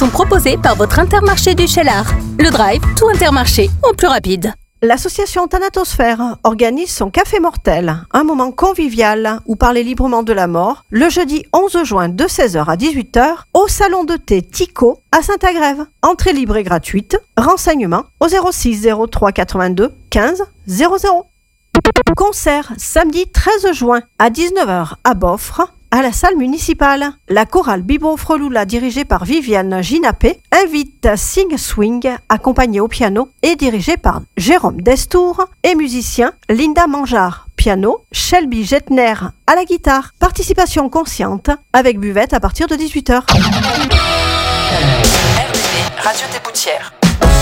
sont proposés par votre Intermarché du Cheylard. Le Drive, tout Intermarché en plus rapide. L'association Thanatosphère organise son Café Mortel, un moment convivial où parler librement de la mort, le jeudi 11 juin de 16h à 18h au salon de thé Tico à Saint-Agrève. Entrée libre et gratuite. Renseignements au 06 03 82 15 00. Concert samedi 13 juin à 19h à Boffre, à la salle municipale. La chorale Bibo Freloula, dirigée par Viviane Ginapé, invite Sing Swing, accompagnée au piano et dirigée par Jérôme Destour, et musicien Linda Mangeard, piano, Shelby Jetner à la guitare. Participation consciente avec buvette à partir de 18h. RDV, Radio des Boutières.